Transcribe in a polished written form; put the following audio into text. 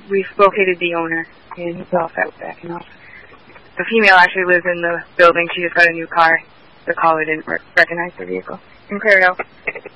we've located the owner, and he's all set with backing off. The female actually lives in the building. She just got a new car. The caller didn't recognize the vehicle. In Clairville.